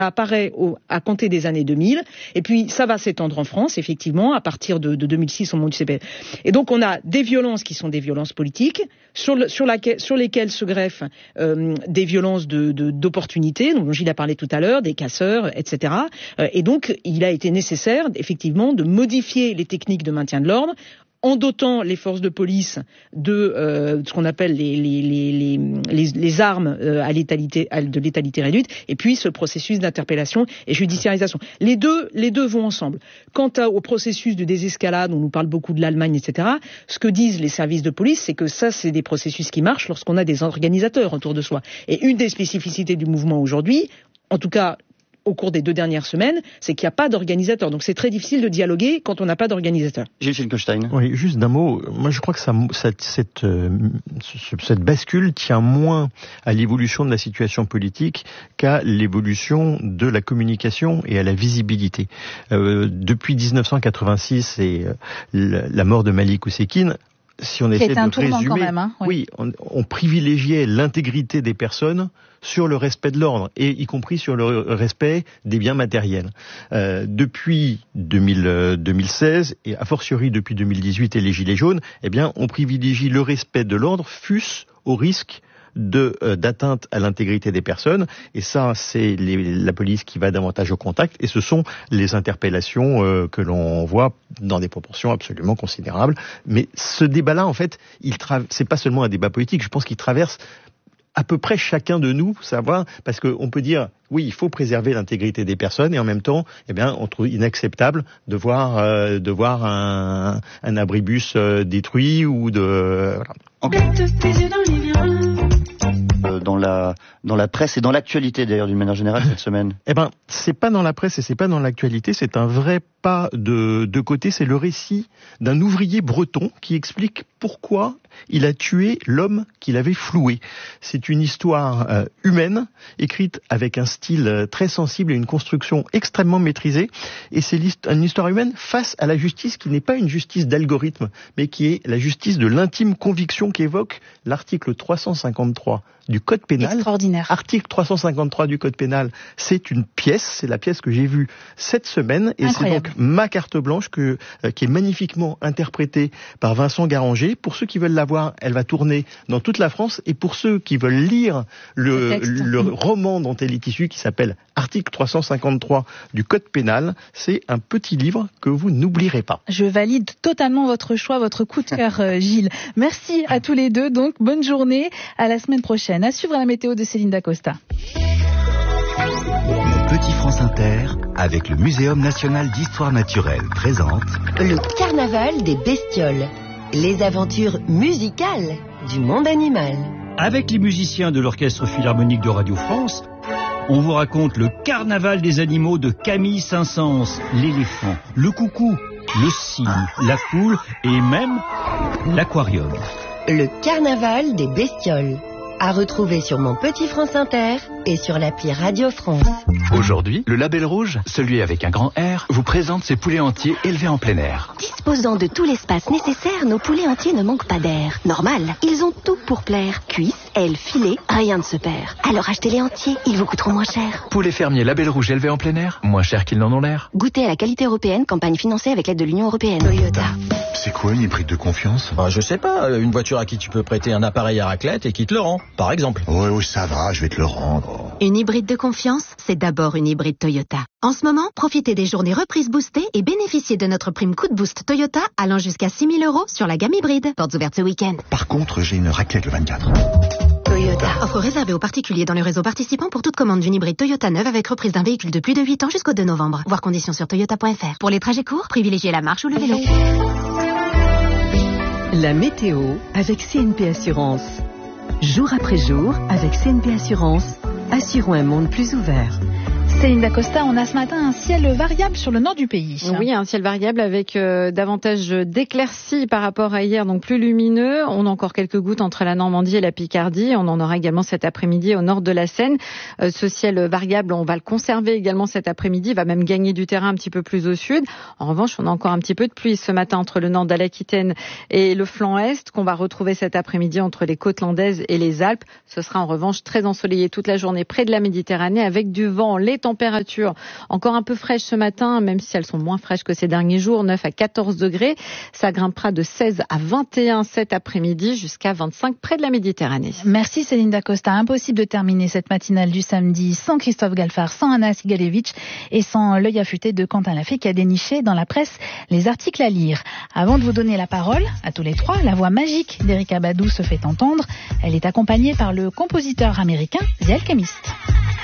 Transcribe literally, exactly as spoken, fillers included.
apparaît au, à compter des années deux mille, et puis ça va s'étendre en France, effectivement, à partir de, de deux mille six, au moment du C P S. Et donc on a des violences qui sont des violences politiques, sur, le, sur, laquelle, sur lesquelles se greffent euh, des violences de, de, d'opportunité, dont Gilles a parlé tout à l'heure, des casseurs, et cetera. Euh, et donc il a été nécessaire, effectivement, de modifier les techniques de maintien de l'ordre, en dotant les forces de police de euh, ce qu'on appelle les, les, les, les, les, les armes euh, à létalité, à, de létalité réduite, et puis ce processus d'interpellation et judiciarisation. Les deux, les deux vont ensemble. Quant à, au processus de désescalade, on nous parle beaucoup de l'Allemagne, et cetera, ce que disent les services de police, c'est que ça, c'est des processus qui marchent lorsqu'on a des organisateurs autour de soi. Et une des spécificités du mouvement aujourd'hui, en tout cas au cours des deux dernières semaines, c'est qu'il n'y a pas d'organisateur. Donc c'est très difficile de dialoguer quand on n'a pas d'organisateur. Gilles Finkelstein. Oui, juste d'un mot. Moi, je crois que ça, cette, cette, euh, cette bascule tient moins à l'évolution de la situation politique qu'à l'évolution de la communication et à la visibilité. Euh, depuis dix-neuf cent quatre-vingt-six et euh, la, la mort de Malik Oussekine, si on essaie de résumer, quand même, hein, oui, oui on, on privilégiait l'intégrité des personnes sur le respect de l'ordre, et y compris sur le respect des biens matériels. Euh, depuis deux mille, deux mille seize, et a fortiori depuis deux mille dix-huit et les Gilets jaunes, eh bien, on privilégie le respect de l'ordre, fût-ce au risque de euh, d'atteinte à l'intégrité des personnes, et ça c'est les, la police qui va davantage au contact, et ce sont les interpellations euh, que l'on voit dans des proportions absolument considérables. Mais ce débat-là, en fait, il tra- c'est pas seulement un débat politique, je pense qu'il traverse à peu près chacun de nous, savoir, parce qu'on peut dire, oui, il faut préserver l'intégrité des personnes, et en même temps, eh bien, on trouve inacceptable de voir, euh, de voir un, un abribus euh, détruit ou de... Euh, voilà. Dans la, dans la presse et dans l'actualité d'ailleurs d'une manière générale cette semaine. Eh ben, c'est pas dans la presse et c'est pas dans l'actualité, c'est un vrai pas de, de côté, c'est le récit d'un ouvrier breton qui explique pourquoi il a tué l'homme qu'il avait floué. C'est une histoire euh, humaine, écrite avec un style euh, très sensible et une construction extrêmement maîtrisée, et c'est une histoire humaine face à la justice qui n'est pas une justice d'algorithme, mais qui est la justice de l'intime conviction qu'évoque l'article trois cent cinquante-trois du Code pénal. Extraordinaire. Article trois cent cinquante-trois du Code pénal, c'est une pièce, c'est la pièce que j'ai vue cette semaine, et incroyable. C'est donc ma carte blanche que, euh, qui est magnifiquement interprétée par Vincent Garanger. Pour ceux qui veulent la voir, elle va tourner dans toute la France, et pour ceux qui veulent lire le, le roman dont elle est issue, qui s'appelle Article trois cent cinquante-trois du Code pénal, c'est un petit livre que vous n'oublierez pas. Je valide totalement votre choix, votre coup de cœur, Gilles. Merci à tous les deux, donc bonne journée, à la semaine prochaine. À suivre la météo de Céline Dacosta. Mon petit France Inter, avec le Muséum national d'histoire naturelle, présente le carnaval des bestioles, les aventures musicales du monde animal. Avec les musiciens de l'Orchestre Philharmonique de Radio France, on vous raconte le carnaval des animaux de Camille Saint-Saëns, l'éléphant, le coucou, le cygne, la poule et même l'aquarium. Le carnaval des bestioles, à retrouver sur Mon Petit France Inter et sur l'appli Radio France. Aujourd'hui, le Label Rouge, celui avec un grand R, vous présente ses poulets entiers élevés en plein air. Disposant de tout l'espace nécessaire, nos poulets entiers ne manquent pas d'air. Normal, ils ont tout pour plaire. Cuisses, ailes, filets, rien ne se perd. Alors achetez-les entiers, ils vous coûteront moins cher. Poulets fermiers Label Rouge élevés en plein air, moins cher qu'ils n'en ont l'air. Goûtez à la qualité européenne, campagne financée avec l'aide de l'Union européenne. Toyota. C'est quoi une hybride de confiance? Bah, je sais pas, une voiture à qui tu peux prêter un appareil à raclette et qui te le rend, par exemple. Oui, oui, ça va, je vais te le rendre. Une hybride de confiance, c'est d'abord une hybride Toyota. En ce moment, profitez des journées reprises boostées et bénéficiez de notre prime coup de boost Toyota allant jusqu'à six mille euros sur la gamme hybride. Portes ouvertes ce week-end. Par contre, j'ai une raclette le vingt-quatre. Toyota. Offre réservée aux particuliers dans le réseau participant pour toute commande d'une hybride Toyota neuve avec reprise d'un véhicule de plus de huit ans jusqu'au deux novembre. Voir conditions sur toyota point f r. Pour les trajets courts, privilégiez la marche ou le vélo. La météo avec C N P Assurance. Jour après jour, avec C N P Assurance, assurons un monde plus ouvert. Céline Dacosta, on a ce matin un ciel variable sur le nord du pays. Oui, un ciel variable avec euh, davantage d'éclaircies par rapport à hier, donc plus lumineux. On a encore quelques gouttes entre la Normandie et la Picardie. On en aura également cet après-midi au nord de la Seine. Euh, ce ciel variable, on va le conserver également cet après-midi. Il va même gagner du terrain un petit peu plus au sud. En revanche, on a encore un petit peu de pluie ce matin entre le nord de l'Aquitaine et le flanc est, qu'on va retrouver cet après-midi entre les côtes landaises et les Alpes. Ce sera en revanche très ensoleillé toute la journée près de la Méditerranée avec du vent. Les températures encore un peu fraîches ce matin, même si elles sont moins fraîches que ces derniers jours, neuf à quatorze degrés. Ça grimpera de seize à vingt et un cet après-midi jusqu'à vingt-cinq près de la Méditerranée. Merci Céline Dacosta. Impossible de terminer cette matinale du samedi sans Christophe Galfard, sans Anna Sigalevitch et sans l'œil affûté de Quentin Lafay qui a déniché dans la presse les articles à lire. Avant de vous donner la parole, à tous les trois, la voix magique d'Erykah Badu se fait entendre. Elle est accompagnée par le compositeur américain The Alchemist.